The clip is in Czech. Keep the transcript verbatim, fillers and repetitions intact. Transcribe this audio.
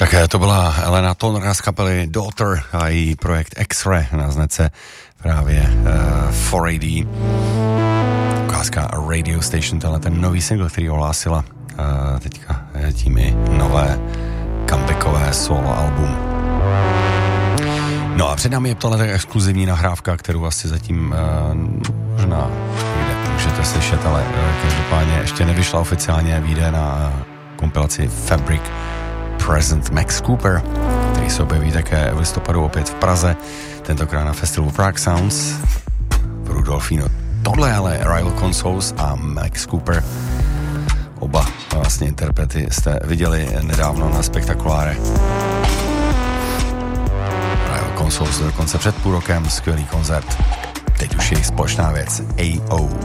Tak to byla Elena Tonra z kapely Daughter a její projekt X-Ray na značce právě uh, four A D. Ukázka Radio Station, tenhle ten nový single, který ohlásila uh, teďka tím i nové comebackové solo album. No a před námi je tohle tak exkluzivní nahrávka, kterou vlastně zatím uh, možná můžete slyšet, ale uh, každopádně ještě nevyšla oficiálně, vyjde na uh, kompilaci Fabric Present Max Cooper, který se objeví také v listopadu opět v Praze, tentokrát na festivalu Prague Sounds v Rudolfínu. Tohle ale Rival Consoles a Max Cooper, oba vlastně interprety jste viděli nedávno na Spektakuláre. Rival Consoles dokonce před půl rokem, skvělý koncert. Teď už je jich společná věc A O.